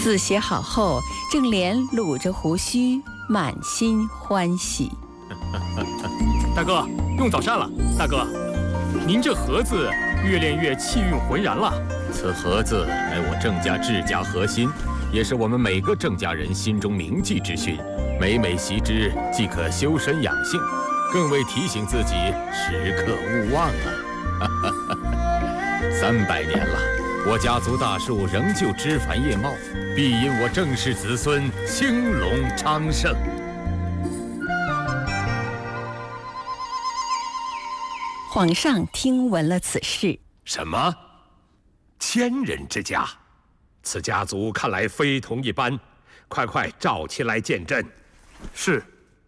字写好后，郑莲撸着胡须，满心欢喜。 大哥，用早膳了。大哥，您这盒子越练越气韵浑然了。 此盒子乃我郑家治家核心，也是我们每个郑家人心中铭记之训。每每习之，既可修身养性，更为提醒自己时刻勿忘啊！300年了，我家族大树仍旧枝繁叶茂，必因我郑氏子孙兴隆昌盛。 皇上听闻了此事， 什么？千人之家，此家族看来非同一般，快召其来见朕。 是。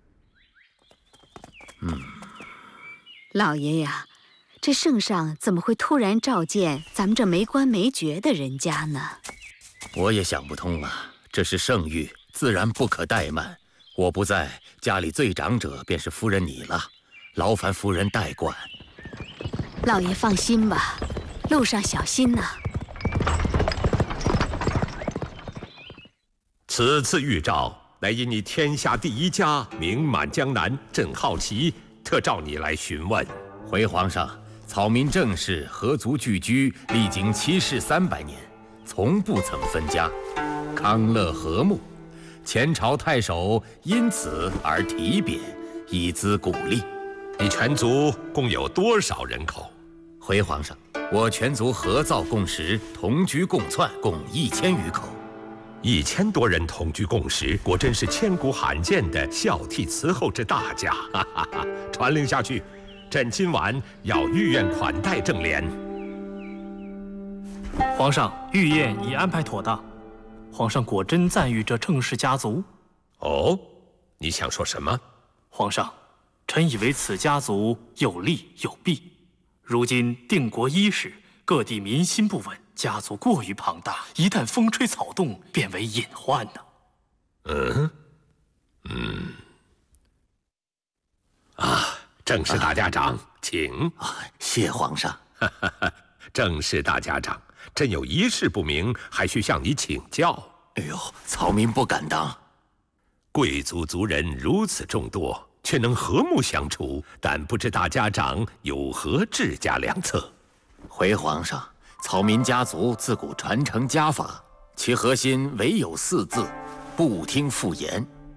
老爷呀，这圣上怎么会突然召见咱们这没官没爵的人家呢？ 我也想不通啊，这是圣谕，自然不可怠慢。我不在，家里最长者便是夫人你了，劳烦夫人代管。 老爷放心吧，路上小心呐。 此次谕诏，乃因你天下第一家，名满江南，朕好奇，特召你来询问。 回皇上，草民郑氏合族聚居，历经7世300年，从不曾分家，康乐和睦。前朝太守因此而提贬，以资鼓励。 你全族共有多少人口？ 回皇上，我全族合灶共食，同居共窜，共1000余口。 1000多人同居共食，果真是千古罕见的孝悌慈厚之大家。传令下去，朕今晚要御宴款待郑莲。 皇上，御宴已安排妥当。皇上果真赞誉这郑氏家族。 哦，你想说什么？ 皇上，臣以为此家族有利有弊。如今定国伊始，各地民心不稳，家族过于庞大，一旦风吹草动，便为隐患呢。 郑氏大家长，请。 谢皇上。 郑氏大家长，朕有一事不明，还需向你请教。 哎呦，草民不敢当。 贵族族人如此众多，却能和睦相处，但不知大家长有何治家良策？ 回皇上，草民家族自古传承家法，其核心唯有4字：不听妇言。